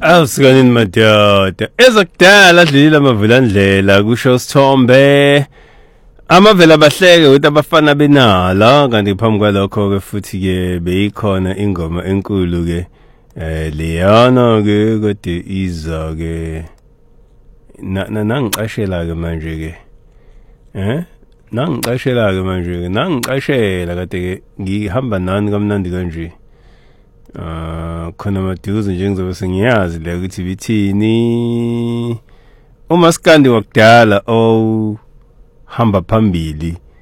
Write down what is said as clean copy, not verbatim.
Awusikanini madoda ezokudala adlile amavulandlela kusho Sithombe amavela bahleke ukuthi abafana benala kanti phambi kwalokho ke futhi ke beyikhona ingoma enkulu ke Liyana ke kade iza ke nangiqashela ke manje ke nangiqashela ke manje ke nangiqashela kade ke ngihamba nani kamnandi kanje khona maduze nje ngizobe sengiyazi la ukuthi bithini uMaskandi wakudala hamba phambili